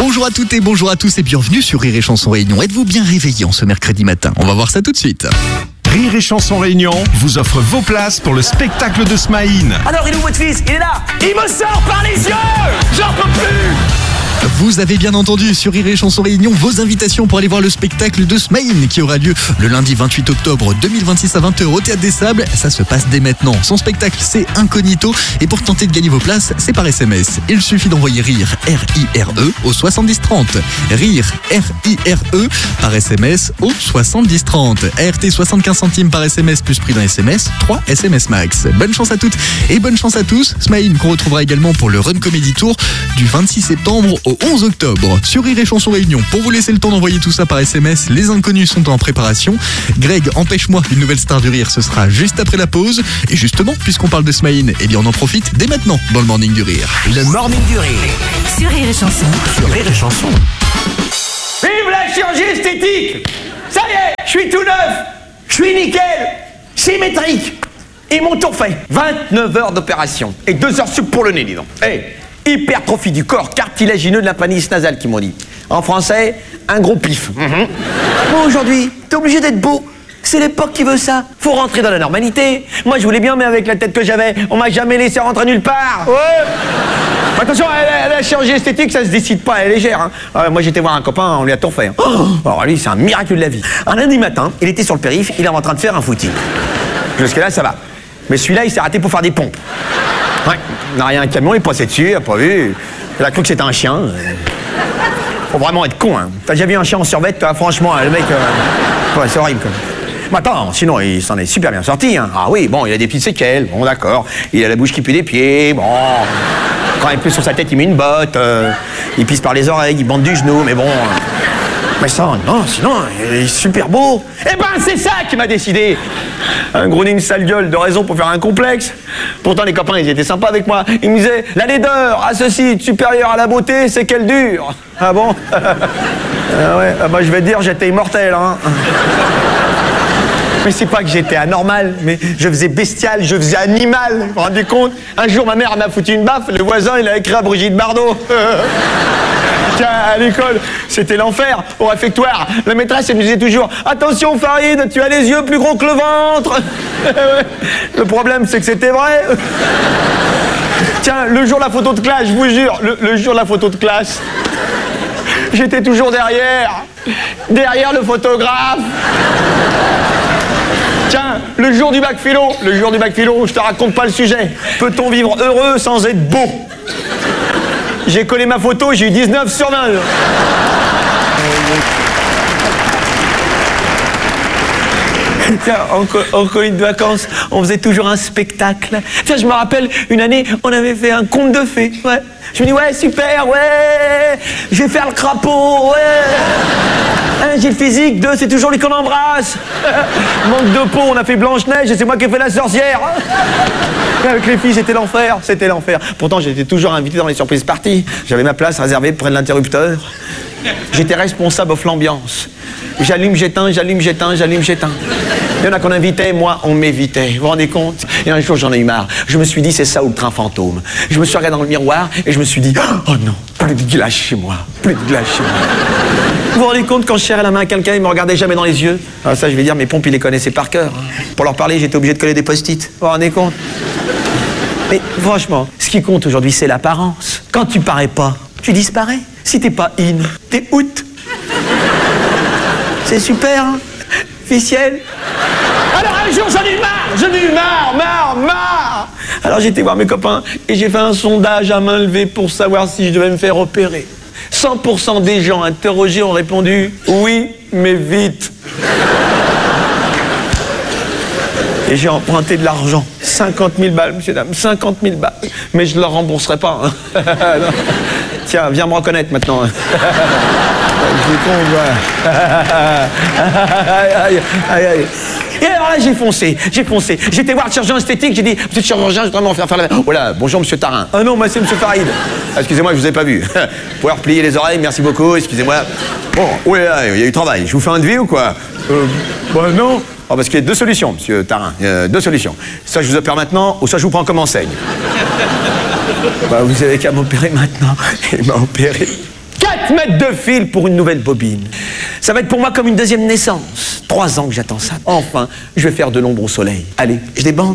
Bonjour à toutes et bonjour à tous et bienvenue sur Rire et Chanson Réunion. Êtes-vous bien réveillés en ce mercredi matin? On va voir ça tout de suite. Rire et Chanson Réunion vous offre vos places pour le spectacle de Smaïn. Alors, il est où votre fils? Il est là. Il me sort par les yeux. J'en peux plus. Vous avez bien entendu sur Rire et Chanson Réunion vos invitations pour aller voir le spectacle de Smaïn qui aura lieu le lundi 28 octobre 2026 à 20h au Théâtre des Sables. Ça se passe dès maintenant. Son spectacle c'est Incognito et pour tenter de gagner vos places c'est par SMS. Il suffit d'envoyer RIRE R-I-R-E au 7030. RIRE R-I-R-E par SMS au 7030. ART 75 centimes par SMS plus prix d'un SMS, 3 SMS max. Bonne chance à toutes et bonne chance à tous. Smaïn qu'on retrouvera également pour le Run Comedy Tour du 26 septembre au 11 octobre sur Rire et Chanson Réunion. Pour vous laisser le temps d'envoyer tout ça par SMS, les inconnus sont en préparation. Greg, empêche-moi une nouvelle star du rire, ce sera juste après la pause. Et justement, puisqu'on parle de Smaïn, eh bien on en profite dès maintenant dans le Morning du Rire. Le Morning du Rire. Sur Rire et Chanson. Sur Rire et Chanson. Vive la chirurgie esthétique. Ça y est, je suis tout neuf. Je suis nickel. Symétrique. Ils m'ont tout fait. 29 heures d'opération. Et 2 heures sup pour le nez, dis donc. Hypertrophie du corps cartilagineux de l'appendice nasal, qui m'ont dit. En français, un gros pif. Bon, aujourd'hui, t'es obligé d'être beau. C'est l'époque qui veut ça. Faut rentrer dans la normalité. Moi, je voulais bien, mais avec la tête que j'avais, on m'a jamais laissé rentrer nulle part. Ouais. Attention, la chirurgie esthétique, ça se décide pas, elle est légère. Moi, j'étais voir un copain, on lui a tout fait. Alors lui, c'est un miracle de la vie. Un lundi matin, il était sur le périph', il est en train de faire un footing. Jusque-là, ça va. Mais celui-là, il s'est raté pour faire des pompes. Ouais, il n'a rien, un camion, il est passé dessus, il a pas vu. Il a cru que c'était un chien. Faut vraiment être con, hein. T'as déjà vu un chien en survêt, toi, franchement, le mec... Ouais, c'est horrible, quoi. Mais attends, sinon, il s'en est super bien sorti, hein. Ah oui, bon, il a des petites séquelles, bon, d'accord. Il a la bouche qui pue des pieds, bon... Quand il pleut sur sa tête, il met une botte. Il pisse par les oreilles, il bande du genou, mais bon... Mais ça, non, sinon, il est super beau. Eh ben, c'est ça qui m'a décidé. Un gros nez, une sale gueule, de raison pour faire un complexe. Pourtant, les copains, ils étaient sympas avec moi. Ils me disaient, la laideur, à ceci, supérieure à la beauté, c'est qu'elle dure. Ah bon? Ouais, bah, je vais te dire, j'étais immortel, hein. Mais c'est pas que j'étais anormal, mais je faisais bestial, je faisais animal. Vous vous rendez compte? Un jour, ma mère m'a foutu une baffe, le voisin, il a écrit à Brigitte Bardot. Tiens, à l'école, c'était l'enfer. Au réfectoire, la maîtresse, elle me disait toujours « Attention, Farid, tu as les yeux plus gros que le ventre !» Le problème, c'est que c'était vrai. Tiens, le jour de la photo de classe, je vous jure, le jour de la photo de classe, j'étais toujours derrière le photographe. Tiens, le jour du bac philo, je te raconte pas le sujet. Peut-on vivre heureux sans être beau? J'ai collé ma photo, j'ai eu 19 sur 20. Tiens, en colonie de vacances, on faisait toujours un spectacle. Tiens, je me rappelle, une année, on avait fait un conte de fées. Ouais. Je me dis, ouais, super, ouais, je vais faire le crapaud, ouais. Un, j'ai le physique, 2, c'est toujours lui qu'on embrasse. Manque de peau, on a fait Blanche-Neige et c'est moi qui ai fait la sorcière. Et avec les filles, c'était l'enfer, c'était l'enfer. Pourtant, j'étais toujours invité dans les surprises parties. J'avais ma place réservée près de l'interrupteur. J'étais responsable of l'ambiance. J'allume, j'éteins, j'allume, j'éteins, j'allume, j'éteins. Il y en a qu'on invitait, moi, on m'évitait. Vous vous rendez compte? Et un jour, j'en ai eu marre. Je me suis dit, c'est ça ou le train fantôme. Je me suis regardé dans le miroir et je me suis dit, oh non, plus de glace chez moi, plus de glace chez moi. Vous vous rendez compte, quand je serrais la main à quelqu'un, il me regardait jamais dans les yeux? Alors ça, je vais dire, mes pompes, ils les connaissaient par cœur. Pour leur parler, j'étais obligé de coller des post-it. Vous vous rendez compte? Mais franchement, ce qui compte aujourd'hui, c'est l'apparence. Quand tu parais pas, tu disparais. Si t'es pas in, t'es out. C'est super, hein? Officiel. Alors un jour, j'en ai eu marre. Alors j'ai été voir mes copains et j'ai fait un sondage à main levée pour savoir si je devais me faire opérer. 100% des gens interrogés ont répondu « Oui, mais vite ». Et j'ai emprunté de l'argent. 50 000 balles, monsieur, dame, 50 000 balles. Mais je ne leur rembourserai pas. Hein. Tiens, viens me reconnaître maintenant. Je suis con, quoi. Aïe. Et alors là, j'ai foncé. J'étais voir le chirurgien esthétique, j'ai dit, monsieur le chirurgien, je voudrais m'en faire la... Oh là, bonjour, monsieur Tarin. Ah non, moi, c'est monsieur Farid. Excusez-moi, je vous ai pas vu. Vous pouvez replier les oreilles, merci beaucoup, excusez-moi. Bon, oui, il y a eu travail. Je vous fais un devis ou quoi? Bah non. Oh, parce qu'il y a 2 solutions, monsieur Tarin. 2 solutions. Soit je vous opère maintenant, ou soit je vous prends comme enseigne. Bah, vous avez qu'à m'opérer maintenant. Il m'a opéré. 4 mètres de fil pour une nouvelle bobine. Ça va être pour moi comme une deuxième naissance. 3 ans que j'attends ça. Enfin, je vais faire de l'ombre au soleil. Allez, je débande.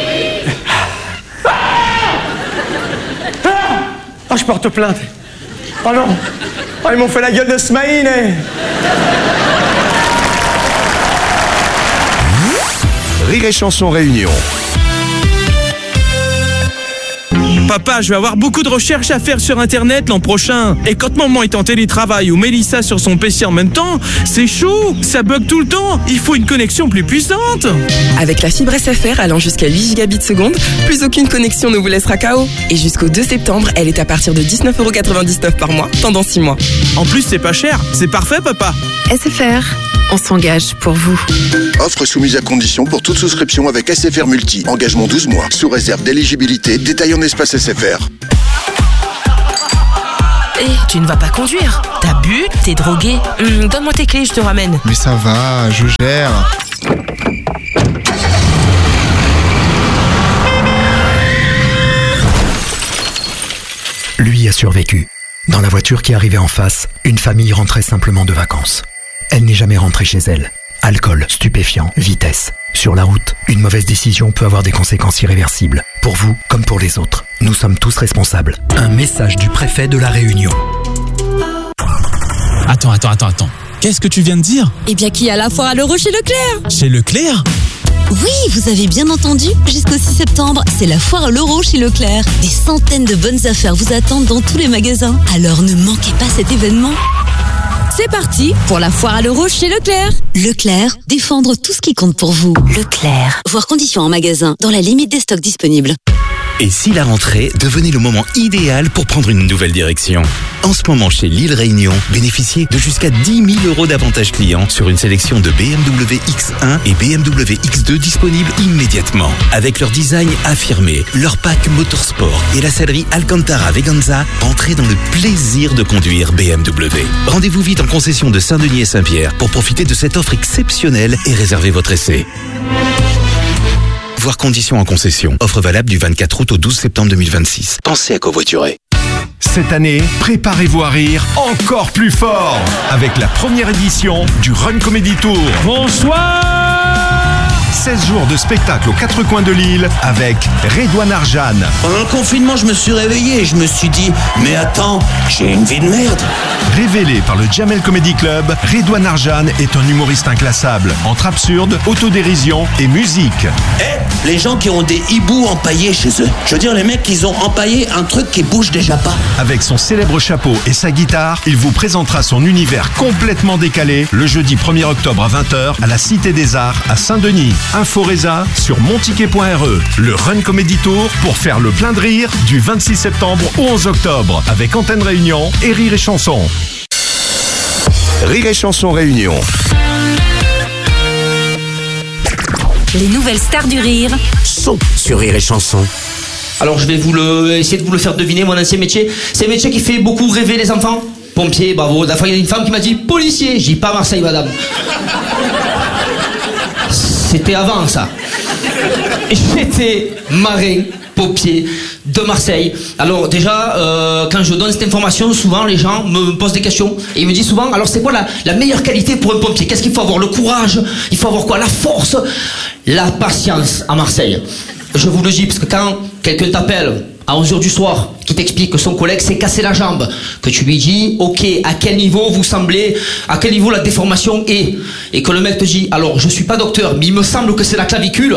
Oh, je porte plainte. Oh non. Oh, ils m'ont fait la gueule de Smaïn. Rire et Chanson Réunion. Papa, je vais avoir beaucoup de recherches à faire sur Internet l'an prochain. Et quand maman est en télétravail ou Mélissa sur son PC en même temps, c'est chaud, ça bug tout le temps. Il faut une connexion plus puissante. Avec la fibre SFR allant jusqu'à 8 gigabits seconde, plus aucune connexion ne vous laissera KO. Et jusqu'au 2 septembre, elle est à partir de 19,99 € par mois, pendant 6 mois. En plus, c'est pas cher. C'est parfait, papa. SFR, on s'engage pour vous. Offre soumise à condition pour toute souscription avec SFR Multi. Engagement 12 mois. Sous réserve d'éligibilité. Détail en espace SFR. Hé, tu ne vas pas conduire. T'as bu, t'es drogué. Donne-moi tes clés, je te ramène. Mais ça va, je gère. Lui a survécu. Dans la voiture qui arrivait en face, une famille rentrait simplement de vacances. Elle n'est jamais rentrée chez elle. Alcool, stupéfiants, vitesse. Sur la route, une mauvaise décision peut avoir des conséquences irréversibles. Pour vous comme pour les autres. Nous sommes tous responsables. Un message du préfet de La Réunion. Attends. Qu'est-ce que tu viens de dire? Eh bien, qu'il y a la foire à l'euro chez Leclerc. Chez Leclerc? Oui, vous avez bien entendu. Jusqu'au 6 septembre, c'est la foire à l'euro chez Leclerc. Des centaines de bonnes affaires vous attendent dans tous les magasins. Alors ne manquez pas cet événement. C'est parti pour la foire à l'euro chez Leclerc. Leclerc, défendre tout ce qui compte pour vous. Leclerc. Voir conditions en magasin, dans la limite des stocks disponibles. Et si la rentrée devenait le moment idéal pour prendre une nouvelle direction? En ce moment, chez Lille Réunion, bénéficiez de jusqu'à 10 000 € d'avantages clients sur une sélection de BMW X1 et BMW X2 disponibles immédiatement. Avec leur design affirmé, leur pack motorsport et la sellerie Alcantara Veganza, entrez dans le plaisir de conduire BMW. Rendez-vous vite en concession de Saint-Denis et Saint-Pierre pour profiter de cette offre exceptionnelle et réserver votre essai. Voir conditions en concession. Offre valable du 24 août au 12 septembre 2026. Pensez à covoiturer. Cette année, préparez-vous à rire encore plus fort avec la première édition du Run Comedy Tour. Bonsoir. 16 jours de spectacle aux 4 coins de l'île avec Redouane Arjan. Pendant le confinement, je me suis réveillé et je me suis dit, mais attends, j'ai une vie de merde. Révélé par le Jamel Comedy Club, Redouane Arjan est un humoriste inclassable, entre absurde, autodérision et musique. Les gens qui ont des hiboux empaillés chez eux. Je veux dire, les mecs, ils ont empaillé un truc qui bouge déjà pas. Avec son célèbre chapeau et sa guitare, il vous présentera son univers complètement décalé le jeudi 1er octobre à 20h à la Cité des Arts à Saint-Denis. Info Résa sur monticket.re. Le Run Comedy Tour pour faire le plein de rire du 26 septembre au 11 octobre avec Antenne Réunion et Rire et Chanson. Rire et Chanson Réunion. Les nouvelles stars du rire sont sur Rire et Chanson. Alors je vais essayer de vous le faire deviner, mon ancien métier. C'est un métier qui fait beaucoup rêver les enfants. Pompier, bravo. La fois, il y a une femme qui m'a dit policier. Je dis pas Marseille, madame. C'était avant ça. J'étais marin, pompier de Marseille. Alors déjà, quand je donne cette information, souvent les gens me posent des questions et ils me disent souvent, alors c'est quoi la meilleure qualité pour un pompier? Qu'est-ce qu'il faut avoir? Le courage? Il faut avoir quoi? La force? La patience à Marseille. Je vous le dis, parce que quand quelqu'un t'appelle à 11h du soir, qui t'explique que son collègue s'est cassé la jambe, que tu lui dis, ok, à quel niveau vous semblez, à quel niveau la déformation est, et que le mec te dit, alors je suis pas docteur, mais il me semble que c'est la clavicule,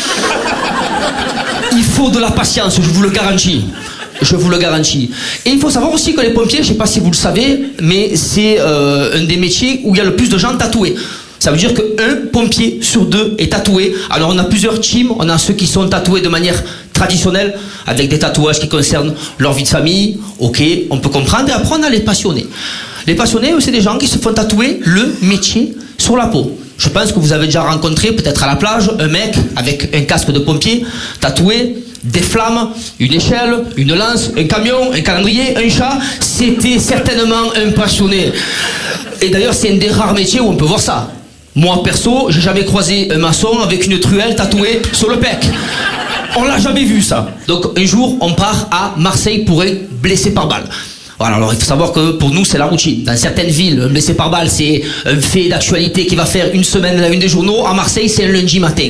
il faut de la patience, je vous le garantis. Je vous le garantis. Et il faut savoir aussi que les pompiers, je sais pas si vous le savez, mais c'est un des métiers où il y a le plus de gens tatoués. Ça veut dire qu'un pompier sur 2 est tatoué. Alors on a plusieurs teams, on a ceux qui sont tatoués de manière traditionnelle, avec des tatouages qui concernent leur vie de famille. Ok, on peut comprendre. Et après on a les passionnés. Les passionnés, c'est des gens qui se font tatouer le métier sur la peau. Je pense que vous avez déjà rencontré, peut-être à la plage, un mec avec un casque de pompier, tatoué, des flammes, une échelle, une lance, un camion, un calendrier, un chat. C'était certainement un passionné. Et d'ailleurs, c'est un des rares métiers où on peut voir ça. Moi, perso, j'ai jamais croisé un maçon avec une truelle tatouée sur le pec. On l'a jamais vu, ça. Donc, un jour, on part à Marseille pour être blessé par balle. Voilà, alors il faut savoir que pour nous c'est la routine. Dans certaines villes, un blessé par balle c'est un fait d'actualité qui va faire une semaine à la une des journaux. À Marseille c'est un lundi matin.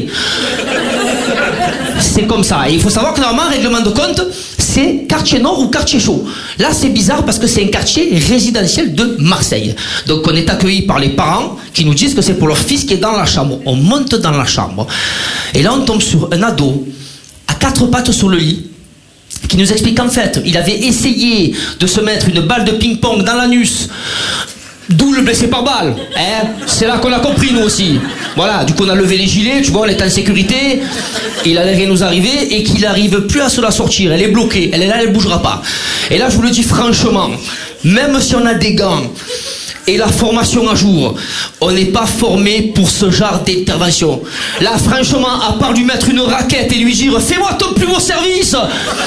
C'est comme ça. Et il faut savoir que normalement, règlement de compte, c'est quartier nord ou quartier chaud. Là, c'est bizarre parce que c'est un quartier résidentiel de Marseille. Donc, on est accueilli par les parents qui nous disent que c'est pour leur fils qui est dans la chambre. On monte dans la chambre. Et là, on tombe sur un ado à 4 pattes sur le lit qui nous explique qu'en fait, il avait essayé de se mettre une balle de ping-pong dans l'anus. D'où le blessé par balle, hein. C'est là qu'on a compris nous aussi. Voilà, du coup on a levé les gilets, tu vois, on est en sécurité. Il allait rien nous arriver et qu'il n'arrive plus à se la sortir. Elle est bloquée, elle est là, elle bougera pas. Et là je vous le dis franchement, même si on a des gants et la formation à jour, on n'est pas formé pour ce genre d'intervention. Là franchement, à part lui mettre une raquette et lui dire fais-moi ton plus beau service,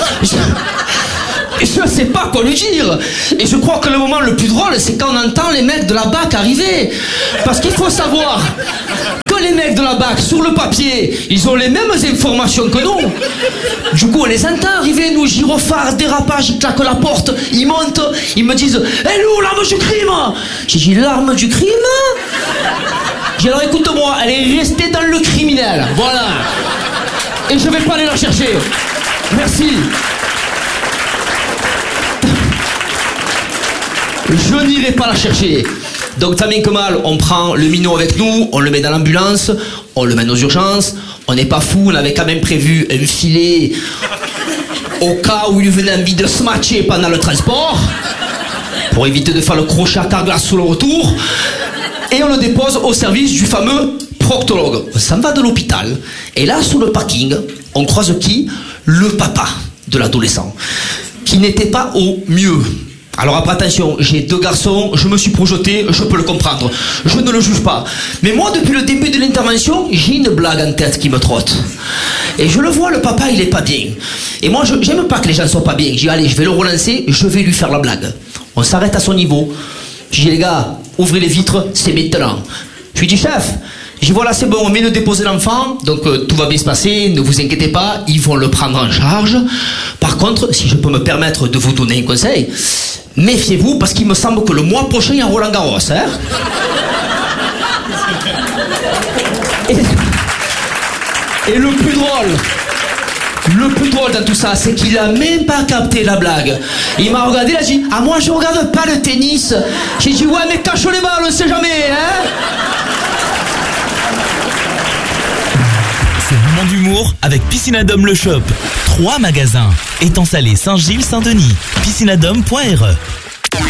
je ne sais pas quoi lui dire. Et je crois que le moment le plus drôle, c'est quand on entend les mecs de la BAC arriver. Parce qu'il faut savoir que les mecs de la BAC, sur le papier, ils ont les mêmes informations que nous. Du coup, on les entend arriver, nous, gyrophares, dérapage, ils claquent la porte, ils montent, ils me disent « Elle est où l'arme du crime ?» J'ai dit « L'arme du crime ?» J'ai dit « Alors écoute-moi, elle est restée dans le criminel. Voilà. Et je vais pas aller la chercher. Merci. » Je n'irai pas la chercher. Donc tant bien que mal, on prend le minot avec nous, on le met dans l'ambulance, on le mène aux urgences. On n'est pas fou, on avait quand même prévu un filet au cas où il venait envie de se matcher pendant le transport, pour éviter de faire le crochet à Carglass sur le retour. Et on le dépose au service du fameux proctologue. On s'en va de l'hôpital, et là sous le parking, on croise qui? Le papa de l'adolescent, qui n'était pas au mieux. Alors après attention, j'ai 2 garçons, je me suis projeté, je peux le comprendre, je ne le juge pas. Mais moi depuis le début de l'intervention, j'ai une blague en tête qui me trotte. Et je le vois, le papa il est pas bien. Et moi j'aime pas que les gens soient pas bien. Je dis allez, je vais le relancer, je vais lui faire la blague. On s'arrête à son niveau. Je dis les gars, ouvrez les vitres, c'est maintenant. Je lui dis chef, je dis voilà c'est bon, on vient de déposer l'enfant, donc tout va bien se passer, ne vous inquiétez pas, ils vont le prendre en charge. Par contre, si je peux me permettre de vous donner un conseil, méfiez-vous parce qu'il me semble que le mois prochain il y a Roland Garros, hein. Et le plus drôle dans tout ça, c'est qu'il a même pas capté la blague. Il m'a regardé, il a dit ah moi je regarde pas le tennis. J'ai dit ouais mais cache les balles, on sait jamais, hein. C'est le moment d'humour avec Piscinadome le shop. 3 magasins. Étang Salé, Saint-Gilles, Saint-Denis. Piscinadome.re